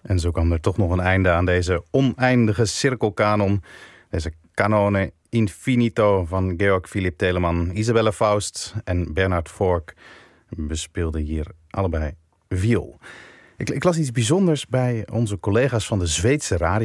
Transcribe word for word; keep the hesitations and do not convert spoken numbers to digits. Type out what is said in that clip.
En zo kwam er toch nog een einde aan deze oneindige cirkelkanon. Deze Canone Infinito van Georg Philipp Telemann, Isabelle Faust en Bernhard Vork bespeelden hier allebei viool. Ik, ik las iets bijzonders bij onze collega's van de Zweedse radio.